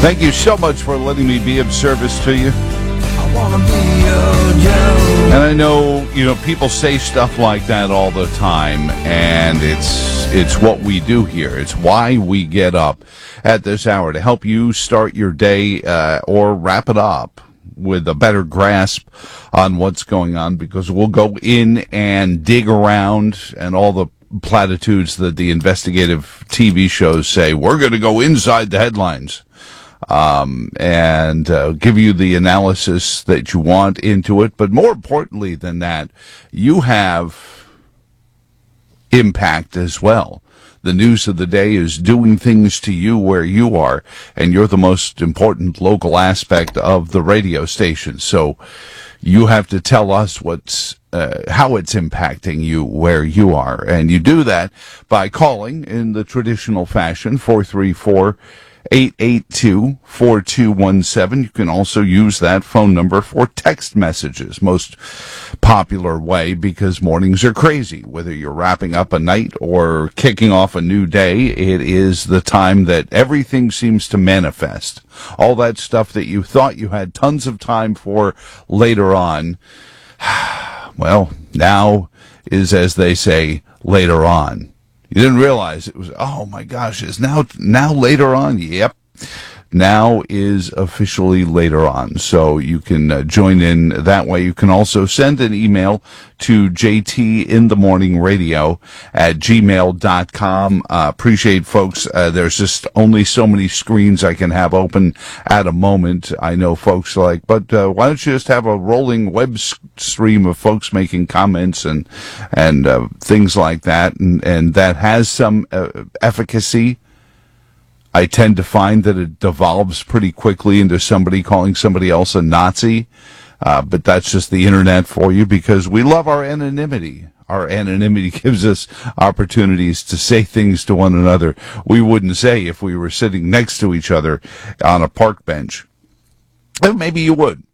Thank you so much for letting me be of service to you. I wanna be your Joe. And I know, people say stuff like that all the time, and it's what we do here. It's why we get up at this hour, to help you start your day or wrap it up with a better grasp on what's going on, because we'll go in and dig around, and all the platitudes that the investigative TV shows say, we're going to go inside the headlines. And give you the analysis that you want into it. But more importantly than that, you have impact as well. The news of the day is doing things to you where you are, and you're the most important local aspect of the radio station. So you have to tell us how it's impacting you where you are. And you do that by calling in the traditional fashion, 434-882-4217. You can also use that phone number for text messages, most popular way, because mornings are crazy. Whether you're wrapping up a night or kicking off a new day, it is the time that everything seems to manifest. All that stuff that you thought you had tons of time for later on, well, now is, as they say, later on. You didn't realize it was, oh my gosh, it's now later on. Yep. Now is officially later on. So you can join in that way. You can also send an email to jtinthemorningradio@gmail.com. Appreciate folks. There's just only so many screens I can have open at a moment. I know folks are like, but why don't you just have a rolling web stream of folks making comments and things like that, and that has some efficacy. I tend to find that it devolves pretty quickly into somebody calling somebody else a Nazi, but that's just the internet for you, because we love our anonymity. Our anonymity gives us opportunities to say things to one another we wouldn't say if we were sitting next to each other on a park bench. And maybe you would,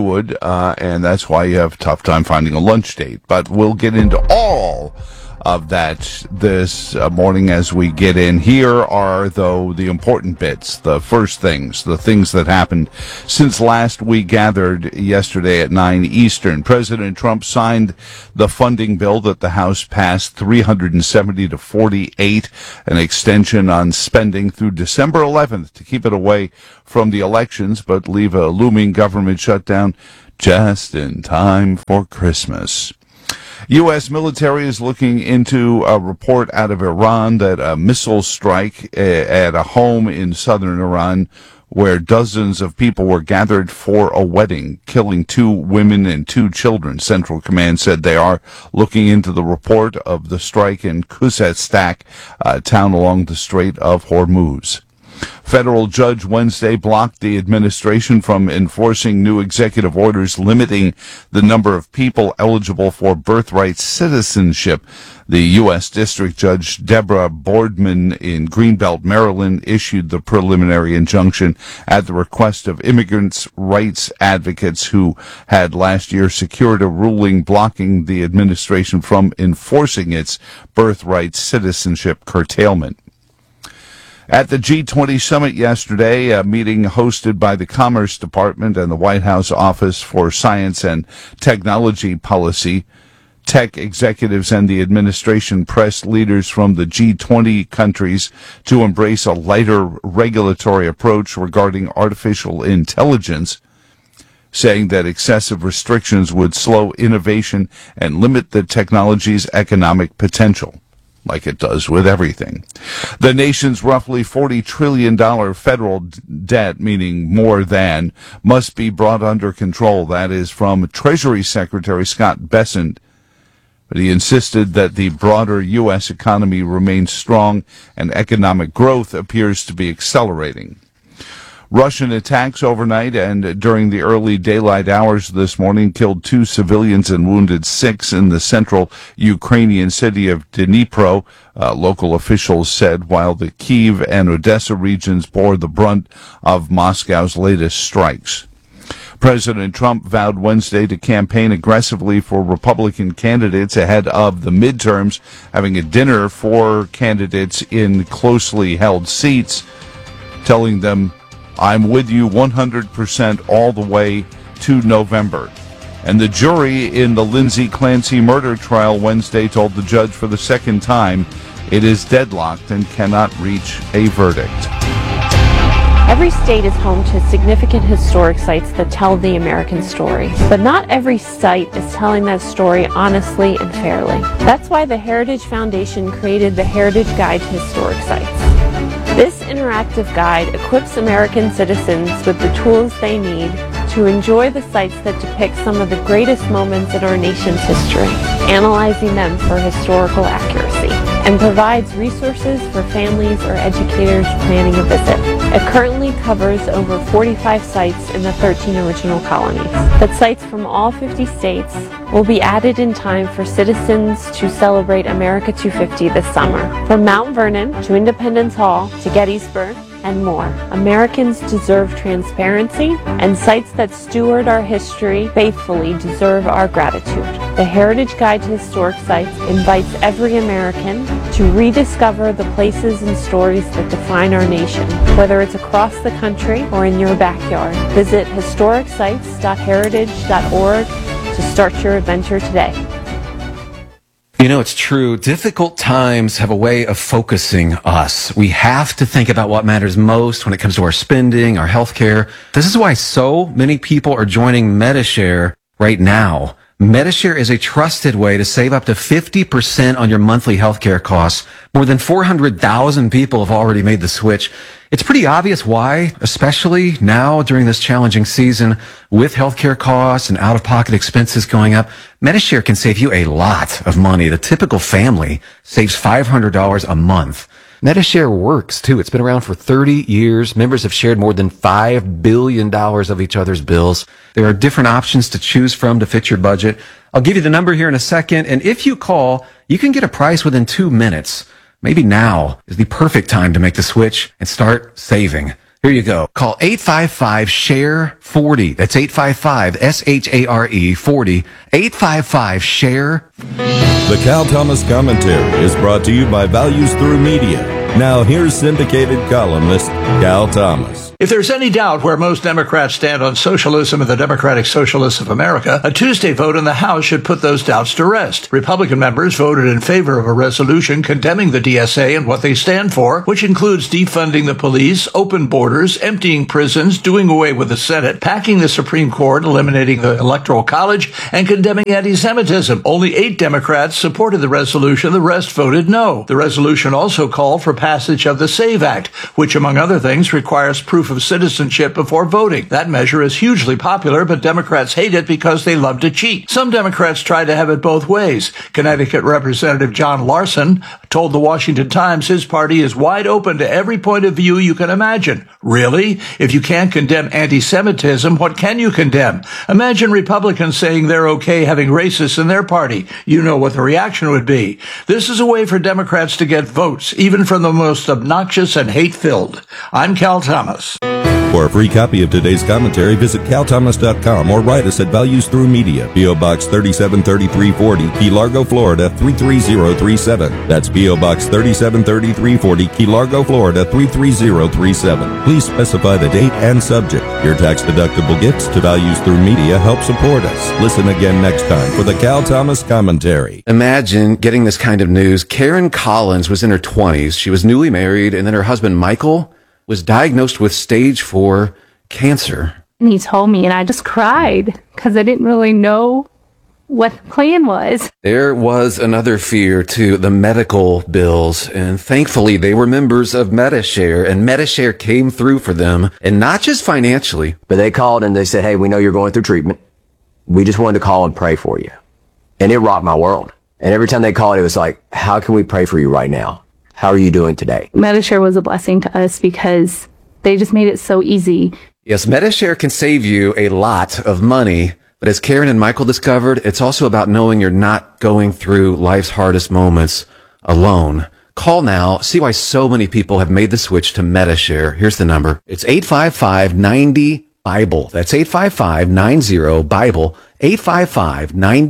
and that's why you have a tough time finding a lunch date. But we'll get into all of that this morning as we get in. Here are, though, the important bits, the first things, the things that happened since last we gathered yesterday at 9 Eastern. President Trump signed the funding bill that the House passed, 370 to 48, an extension on spending through December 11th to keep it away from the elections, but leave a looming government shutdown just in time for Christmas. U.S. military is looking into a report out of Iran that a missile strike at a home in southern Iran, where dozens of people were gathered for a wedding, killing 2 women and 2 children. Central Command said they are looking into the report of the strike in Khuzestan, a town along the Strait of Hormuz. Federal judge Wednesday blocked the administration from enforcing new executive orders limiting the number of people eligible for birthright citizenship. The U.S. District Judge Deborah Boardman in Greenbelt, Maryland, issued the preliminary injunction at the request of immigrants' rights advocates who had last year secured a ruling blocking the administration from enforcing its birthright citizenship curtailment. At the G20 summit yesterday, a meeting hosted by the Commerce Department and the White House Office for Science and Technology Policy, tech executives and the administration pressed leaders from the G20 countries to embrace a lighter regulatory approach regarding artificial intelligence, saying that excessive restrictions would slow innovation and limit the technology's economic potential, like it does with everything. The nation's roughly $40 trillion federal debt, meaning more than, must be brought under control. That is from Treasury Secretary Scott Bessent. But he insisted that the broader U.S. economy remains strong and economic growth appears to be accelerating. Russian attacks overnight and during the early daylight hours this morning killed 2 civilians and wounded 6 in the central Ukrainian city of Dnipro, local officials said, while the Kyiv and Odessa regions bore the brunt of Moscow's latest strikes. President Trump vowed Wednesday to campaign aggressively for Republican candidates ahead of the midterms, having a dinner for candidates in closely held seats, telling them I'm with you 100% all the way to November. And the jury in the Lindsay Clancy murder trial Wednesday told the judge for the second time it is deadlocked and cannot reach a verdict. Every state is home to significant historic sites that tell the American story, but not every site is telling that story honestly and fairly. That's why the Heritage Foundation created the Heritage Guide to Historic Sites. This interactive guide equips American citizens with the tools they need to enjoy the sites that depict some of the greatest moments in our nation's history, analyzing them for historical accuracy, and provides resources for families or educators planning a visit. It currently covers over 45 sites in the 13 original colonies. But sites from all 50 states will be added in time for citizens to celebrate America 250 this summer. From Mount Vernon to Independence Hall to Gettysburg and more, Americans deserve transparency, and sites that steward our history faithfully deserve our gratitude. The Heritage Guide to Historic Sites invites every American to rediscover the places and stories that define our nation, whether it's across the country or in your backyard. Visit historicsites.heritage.org to start your adventure today. You know, it's true. Difficult times have a way of focusing us. We have to think about what matters most when it comes to our spending, our health care. This is why so many people are joining Medi-Share right now. Medi-Share is a trusted way to save up to 50% on your monthly healthcare costs. More than 400,000 people have already made the switch. It's pretty obvious why, especially now during this challenging season with healthcare costs and out-of-pocket expenses going up. Medi-Share can save you a lot of money. The typical family saves $500 a month. Medi-Share works, too. It's been around for 30 years. Members have shared more than $5 billion of each other's bills. There are different options to choose from to fit your budget. I'll give you the number here in a second, and if you call, you can get a price within 2 minutes. Maybe now is the perfect time to make the switch and start saving. Here you go. Call 855-SHARE-40. That's 855-SHARE 40. 855-SHARE. The Cal Thomas Commentary is brought to you by Values Through Media. Now here's syndicated columnist Cal Thomas. If there's any doubt where most Democrats stand on socialism and the Democratic Socialists of America, a Tuesday vote in the House should put those doubts to rest. Republican members voted in favor of a resolution condemning the DSA and what they stand for, which includes defunding the police, open borders, emptying prisons, doing away with the Senate, packing the Supreme Court, eliminating the Electoral College, and condemning anti-Semitism. Only 8 Democrats supported the resolution. The rest voted no. The resolution also called for passage of the SAVE Act, which, among other things, requires proof of citizenship before voting. That measure is hugely popular, but Democrats hate it because they love to cheat. Some Democrats try to have it both ways. Connecticut Representative John Larson told the Washington Times his party is wide open to every point of view you can imagine. Really? If you can't condemn anti-Semitism, what can you condemn? Imagine Republicans saying they're okay having racists in their party. You know what the reaction would be. This is a way for Democrats to get votes, even from the most obnoxious and hate-filled. I'm Cal Thomas. For a free copy of today's commentary, visit calthomas.com or write us at Values Through Media, P.O. Box 373340, Key Largo, Florida 33037. That's P.O. Box 373340, Key Largo, Florida 33037. Please specify the date and subject. Your tax-deductible gifts to Values Through Media help support us. Listen again next time for the Cal Thomas Commentary. Imagine getting this kind of news. Karen Collins was in her 20s. She was newly married, and then her husband, Michael, was diagnosed with stage 4 cancer. And he told me, and I just cried because I didn't really know what the plan was. There was another fear to the medical bills, and thankfully they were members of Medi-Share, and Medi-Share came through for them, and not just financially. But they called and they said, hey, we know you're going through treatment. We just wanted to call and pray for you. And it rocked my world. And every time they called, it was like, how can we pray for you right now? How are you doing today? Medi-Share was a blessing to us because they just made it so easy. Yes, Medi-Share can save you a lot of money, but as Karen and Michael discovered, it's also about knowing you're not going through life's hardest moments alone. Call now. See why so many people have made the switch to Medi-Share. Here's the number. It's 855-90-BIBLE. That's 855-90-BIBLE. 855-90-BIBLE.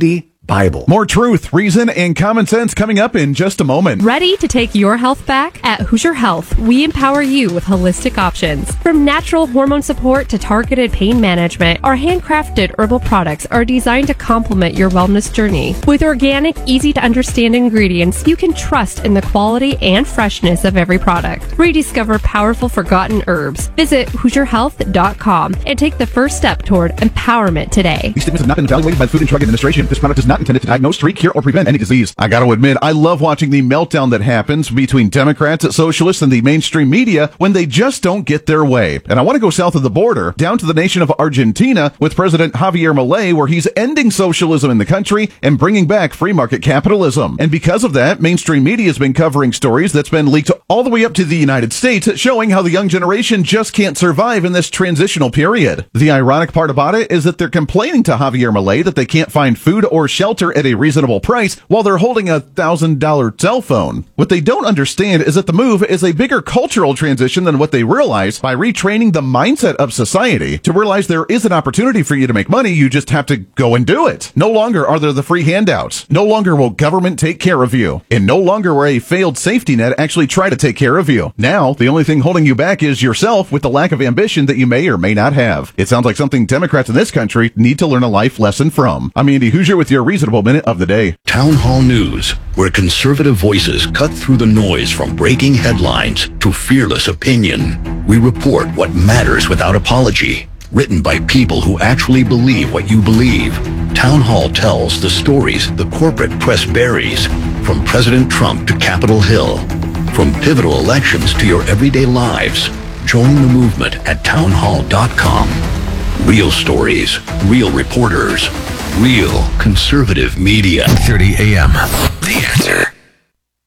Bible. More truth, reason, and common sense coming up in just a moment. Ready to take your health back? At Hoosier Health, we empower you with holistic options. From natural hormone support to targeted pain management, our handcrafted herbal products are designed to complement your wellness journey. With organic, easy-to-understand ingredients, you can trust in the quality and freshness of every product. Rediscover powerful forgotten herbs. Visit HoosierHealth.com and take the first step toward empowerment today. These statements have not been evaluated by the Food and Drug Administration. This product is not intended to diagnose, treat, cure, or prevent any disease. I got to admit, I love watching the meltdown that happens between Democrats, socialists, and the mainstream media when they just don't get their way. And I want to go south of the border, down to the nation of Argentina, with President Javier Milei, where he's ending socialism in the country and bringing back free market capitalism. And because of that, mainstream media has been covering stories that's been leaked all the way up to the United States, showing how the young generation just can't survive in this transitional period. The ironic part about it is that they're complaining to Javier Milei that they can't find food or shelter at a reasonable price while they're holding a $1,000 cell phone. What they don't understand is that the move is a bigger cultural transition than what they realize by retraining the mindset of society to realize there is an opportunity for you to make money, you just have to go and do it. No longer are there the free handouts. No longer will government take care of you. And no longer will a failed safety net actually try to take care of you. Now, the only thing holding you back is yourself with the lack of ambition that you may or may not have. It sounds like something Democrats in this country need to learn a life lesson from. I'm Andy Hoosier with your Reasonable Minute of the Day. Town Hall News, where conservative voices cut through the noise from breaking headlines to fearless opinion. We report what matters without apology. Written by people who actually believe what you believe. Town Hall tells the stories the corporate press buries, from President Trump to Capitol Hill, from pivotal elections to your everyday lives. Join the movement at townhall.com. Real stories, real reporters, real conservative media. 30 a.m. The Answer.